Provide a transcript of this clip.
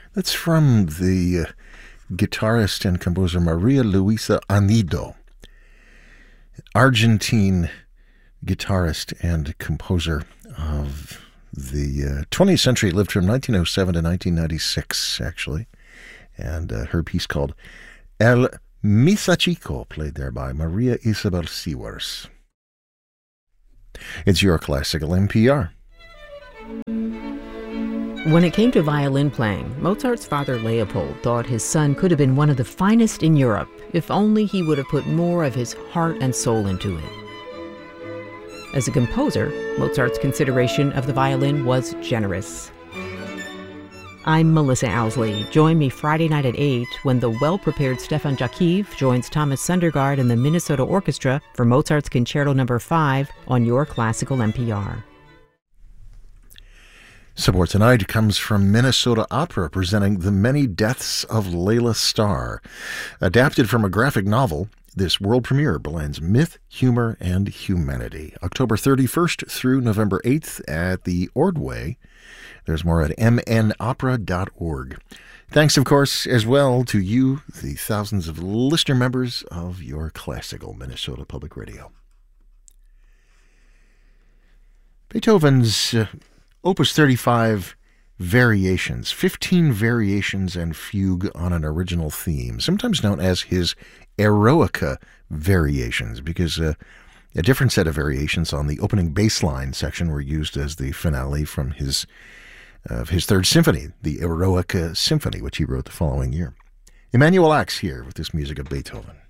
That's from the guitarist and composer Maria Luisa Anido, Argentine guitarist and composer of the 20th century, lived from 1907 to 1996, actually. And her piece called El Misachico, played there by Maria Isabel Sewers. It's your classical NPR. When it came to violin playing, Mozart's father Leopold thought his son could have been one of the finest in Europe if only he would have put more of his heart and soul into it. As a composer, Mozart's consideration of the violin was generous. I'm Melissa Owsley. Join me Friday night at 8 when the well-prepared Stefan Jakiv joins Thomas Sundergaard and the Minnesota Orchestra for Mozart's Concerto No. 5 on your classical NPR. Support tonight comes from Minnesota Opera, presenting The Many Deaths of Layla Starr. Adapted from a graphic novel, this world premiere blends myth, humor, and humanity. October 31st through November 8th at the Ordway. There's more at mnopera.org. Thanks, of course, as well to you, the thousands of listener members of your classical Minnesota Public Radio. Beethoven's Opus 35 Variations, 15 variations and fugue on an original theme, sometimes known as his Eroica variations, because a different set of variations on the opening bass line section were used as the finale from his third symphony, the Eroica Symphony, which he wrote the following year. Emanuel Ax here with this music of Beethoven.